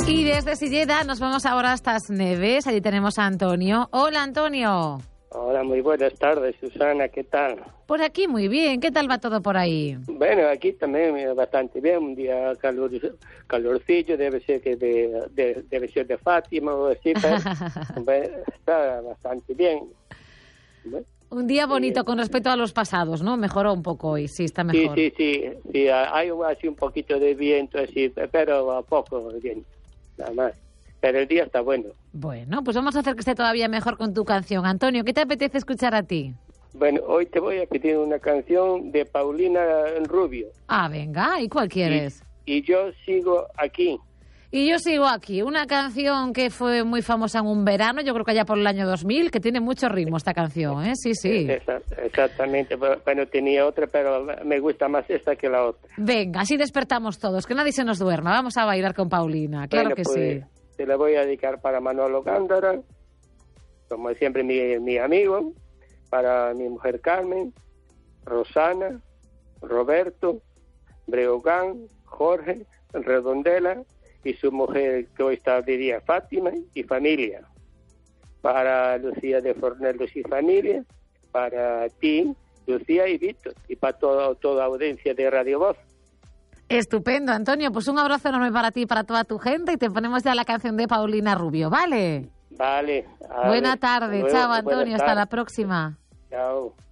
Y desde Silleda nos vamos ahora hasta As Neves. Allí tenemos a Antonio. Hola, Antonio. Hola, muy buenas tardes, Susana, ¿qué tal? Por aquí muy bien. ¿Qué tal va todo por ahí? Bueno, aquí también bastante bien, un día calorcillo, debe ser que debe ser de Fátima o así, pero bueno, está bastante bien. Bueno, Un día bonito con respecto a los pasados, ¿no? Mejoró un poco hoy, sí, está mejor. Sí, hay así un poquito de viento, así, pero a poco viento, nada más. Pero el día está bueno. Bueno, pues vamos a hacer que esté todavía mejor con tu canción. Antonio, ¿qué te apetece escuchar a ti? Bueno, hoy te voy a pedir una canción de Paulina Rubio. Ah, venga, ¿y cuál quieres? Y yo sigo aquí. Y yo sigo aquí, una canción que fue muy famosa en un verano, yo creo que allá por el año 2000, que tiene mucho ritmo esta canción, ¿eh? Sí, sí. Exactamente, bueno, tenía otra, pero me gusta más esta que la otra. Venga, así despertamos todos, que nadie se nos duerma, vamos a bailar con Paulina, claro bueno, que pues, sí. Te la voy a dedicar para Manolo Gándara, como siempre mi amigo, para mi mujer Carmen, Rosana, Roberto, Breogán, Jorge, Redondela y su mujer que hoy está de día, Fátima, y familia. Para Lucía de Fornelos y familia, para ti, Lucía y Víctor, y para toda audiencia de Radio Voz. Estupendo, Antonio. Pues un abrazo enorme para ti y para toda tu gente y te ponemos ya la canción de Paulina Rubio, ¿vale? Vale. Buena tarde. Chao, Antonio. Hasta la próxima. Chao.